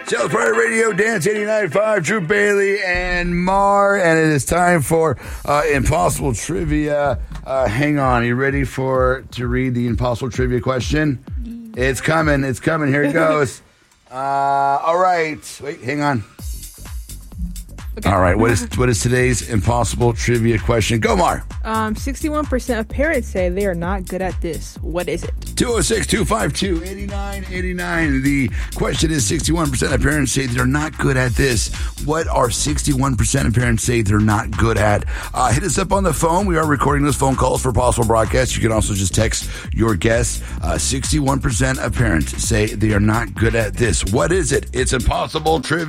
Sales Party Radio, Dance 89.5, Drew Bailey and Mar, and it is time for Impossible Trivia. Hang on, are you ready to read the Impossible Trivia question? It's coming, here it goes. All right, wait, hang on. Okay. All right, what is today's Impossible Trivia question? Go, Mar. 61% of parents say they are not good at this. What is it? 206-252-8989. The question is 61% of parents say they're not good at this. What are 61% of parents say they're not good at? Hit us up on the phone. We are recording those phone calls for possible broadcast. You can also just text your guess. 61% of parents say they are not good at this. What is it? It's Impossible Trivia.